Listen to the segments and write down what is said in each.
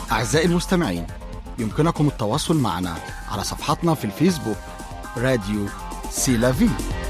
أعزائي المستمعين، يمكنكم التواصل معنا على صفحتنا في الفيسبوك راديو سيلافي.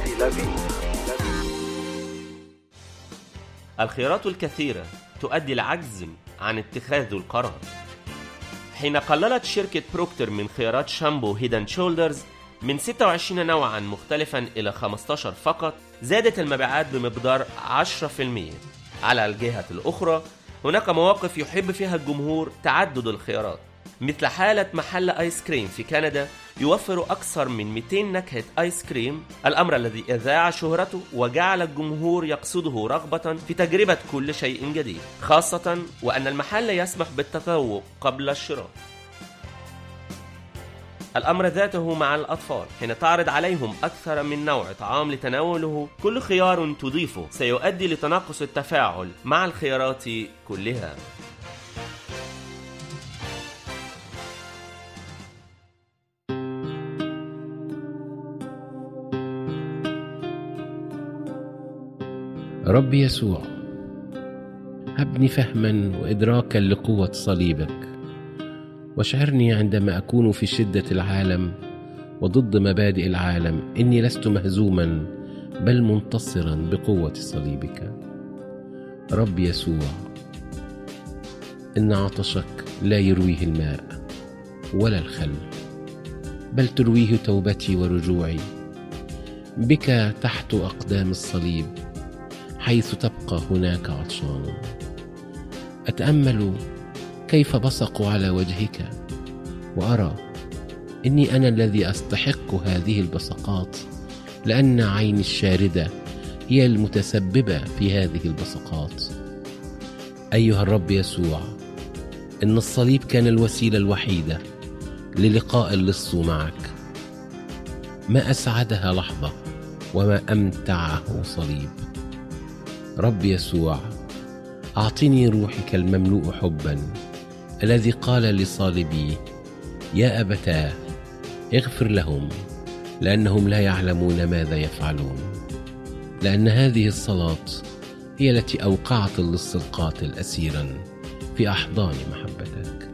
الخيارات الكثيرة تؤدي العجز عن اتخاذ القرار. حين قللت شركة بروكتر من خيارات شامبو هيدن شولدرز من 26 نوعا مختلفا إلى 15 فقط، زادت المبيعات بمقدار 10%. على الجهة الأخرى هناك مواقف يحب فيها الجمهور تعدد الخيارات، مثل حالة محل آيس كريم في كندا يوفر أكثر من 200 نكهة آيس كريم، الأمر الذي أذاع شهرته وجعل الجمهور يقصده رغبة في تجربة كل شيء جديد، خاصة وأن المحل يسمح بالتذوق قبل الشراء. الأمر ذاته مع الأطفال، حين تعرض عليهم أكثر من نوع طعام لتناوله، كل خيار تضيفه سيؤدي لتناقص التفاعل مع الخيارات كلها. رب يسوع، هبني فهما وإدراكا لقوة صليبك، واشعرني عندما أكون في شدة العالم وضد مبادئ العالم إني لست مهزوما بل منتصرا بقوة صليبك. رب يسوع، إن عطشك لا يرويه الماء ولا الخل، بل ترويه توبتي ورجوعي بك تحت أقدام الصليب، حيث تبقى هناك عطشان. أتأمل كيف بصقوا على وجهك وأرى إني أنا الذي أستحق هذه البصقات، لأن عيني الشاردة هي المتسببة في هذه البصقات. أيها الرب يسوع، إن الصليب كان الوسيلة الوحيدة للقاء اللص معك. ما أسعدها لحظة وما أمتعه صليب. رب يسوع، أعطني روحك المملوء حبا، الذي قال لصالبي: يا أبتاه اغفر لهم لأنهم لا يعلمون ماذا يفعلون. لأن هذه الصلاة هي التي أوقعت اللص القاتل أسيرا في أحضان محبتك.